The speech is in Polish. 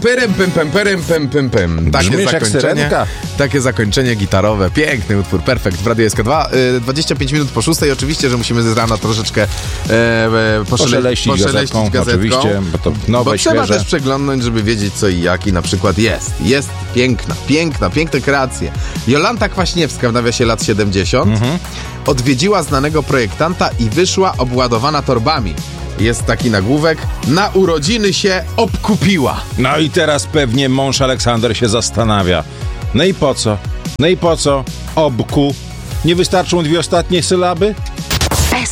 pyrym, pym. Takie zakończenie gitarowe. Piękny utwór, perfekt. W Radiu SK2. 25 minut po 6. Oczywiście, że musimy z rana troszeczkę poszeleścić gazetką. Oczywiście, bo to nowe, bo trzeba świeże. też przeglądnąć, żeby wiedzieć co i jak. I na przykład jest piękne kreacje. Jolanta Kwaśniewska w nawiasie lat 70 odwiedziła znanego projektanta i wyszła obładowana torbami. Jest taki nagłówek: na urodziny się obkupiła. No i teraz pewnie mąż Aleksander się zastanawia. No i po co? Obku? Nie wystarczą 2 ostatnie sylaby?